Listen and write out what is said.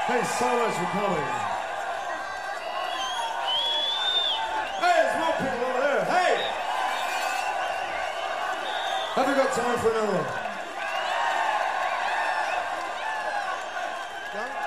Thanks so much for coming. Hey, there's more people over there. Hey! Have we got time for another one? Done?